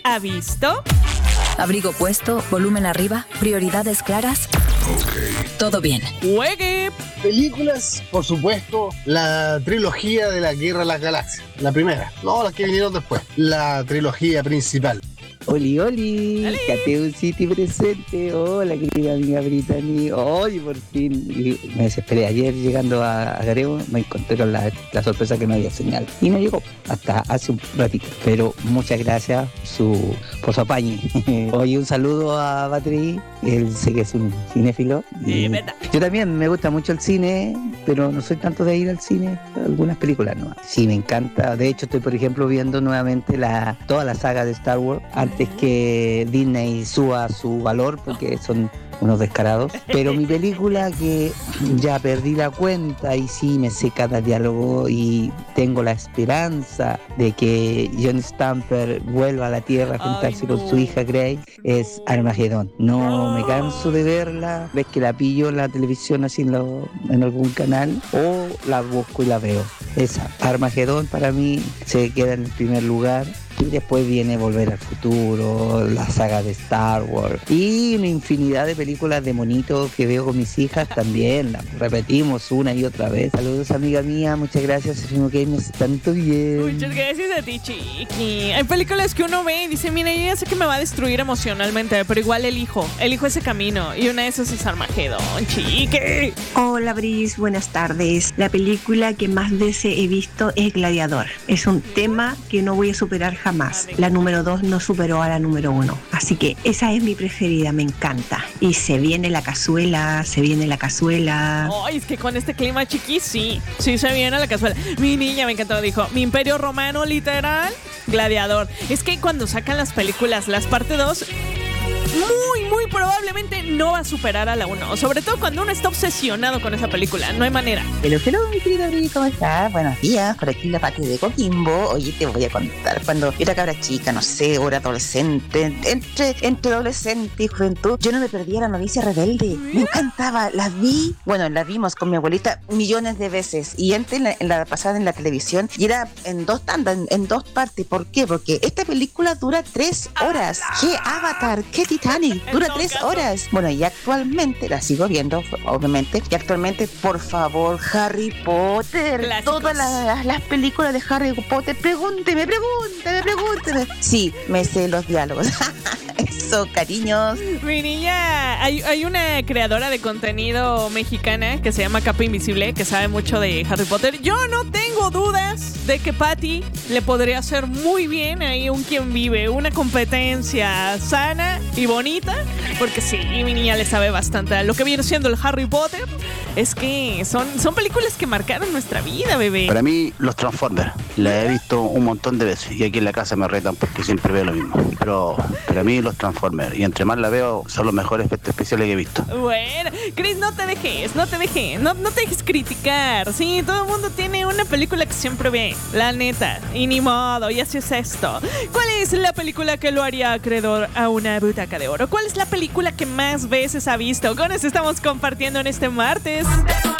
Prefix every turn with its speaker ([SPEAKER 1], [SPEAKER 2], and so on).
[SPEAKER 1] ha visto?
[SPEAKER 2] Abrigo puesto, volumen arriba, prioridades claras. Todo bien.
[SPEAKER 1] ¡Juegue!
[SPEAKER 3] Películas, por supuesto, la trilogía de la Guerra de las Galaxias. La primera, no las que vinieron después. La trilogía principal.
[SPEAKER 4] Oli, Cateo City presente. Hola, querida amiga Brittany. Hoy por fin me desesperé. Ayer llegando a Grego me encontré con la sorpresa que no había señal. Y no llegó hasta hace un ratito. Pero muchas gracias por su apañe. Hoy un saludo a Battery. Él sé que es un cinéfilo.
[SPEAKER 1] Sí, verdad.
[SPEAKER 4] Yo también me gusta mucho el cine, pero no soy tanto de ir al cine. Algunas películas no. Sí, me encanta. De hecho, estoy, por ejemplo, viendo nuevamente toda la saga de Star Wars antes que Disney suba su valor, porque son unos descarados. Pero mi película, que ya perdí la cuenta y sí me sé cada diálogo y tengo la esperanza de que John Stamper vuelva a la Tierra a juntarse con su hija Grace, es Armagedón. No me canso de verla. Ves que la pillo en la televisión así en algún canal, o la busco y la veo. Esa, Armagedón, para mí se queda en el primer lugar. Y después viene Volver al Futuro, la saga de Star Wars y una infinidad de películas de monitos que veo con mis hijas también. Las repetimos una y otra vez. Saludos, amiga mía. Muchas gracias, Fimo Games. Tanto bien.
[SPEAKER 1] Muchas gracias a ti, chiqui. Hay películas que uno ve y dice, mira, yo ya sé que me va a destruir emocionalmente, pero igual elijo ese camino. Y una de esas es Armagedón, chiqui.
[SPEAKER 5] Hola, Brice. Buenas tardes. La película que más veces he visto es Gladiador. Es un tema que no voy a superar jamás. La número 2 no superó a la número 1. Así que esa es mi preferida, me encanta. Y se viene la cazuela.
[SPEAKER 1] Ay, es que con este clima, chiqui, sí se viene la cazuela. Mi niña me encantó, dijo, mi imperio romano, literal, Gladiador. Es que cuando sacan las películas, las parte 2... muy probablemente no va a superar a la 1. Sobre todo cuando uno está obsesionado con esa película. No hay manera.
[SPEAKER 6] Hello, mi querido Bri, ¿cómo estás? Buenos días, por aquí la Pati de Coquimbo. Oye, te voy a contar, cuando era cabra chica, no sé, o era adolescente, entre adolescente y juventud, yo no me perdía La Novicia Rebelde. Me encantaba, la vimos con mi abuelita millones de veces. Y antes en la pasada en la televisión, y era en dos tandas, en dos partes. ¿Por qué? Porque esta película dura 3 horas. ¿Qué Avatar? ¿Qué Titanic? Dura 3 horas. Bueno, y actualmente la sigo viendo, obviamente. Y actualmente, por favor, Harry Potter.
[SPEAKER 1] Clásicos.
[SPEAKER 6] Todas las películas de Harry Potter. Pregúnteme. Sí, me sé los diálogos. Eso, cariños.
[SPEAKER 1] Mi niña, hay una creadora de contenido mexicana que se llama Capa Invisible, que sabe mucho de Harry Potter. Yo no tengo dudas de que Patty le podría hacer muy bien ahí un quien vive, una competencia sana y bonita, porque sí, mi niña le sabe bastante a lo que viene siendo el Harry Potter. Es que son películas que marcaron nuestra vida, bebé.
[SPEAKER 7] Para mí, los Transformers, la he visto un montón de veces y aquí en la casa me retan porque siempre veo lo mismo. Pero para mí, los Transformers, y entre más la veo, son los mejores efectos especiales que he visto.
[SPEAKER 1] Bueno, Chris, no te dejes criticar. Sí, todo el mundo tiene una película que siempre ve, la neta, y ni modo, y así es esto. ¿Cuál es la película que lo haría acreedor a una butaca de oro? ¿Cuál es la película que más veces ha visto? Con eso estamos compartiendo en este martes.